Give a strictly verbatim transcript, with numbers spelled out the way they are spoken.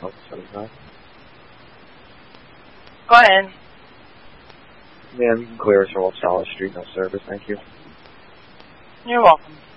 Oh, seventy-five. Go ahead. Ma'am, you can clear us from Wallace Street, no service, thank you. You're welcome.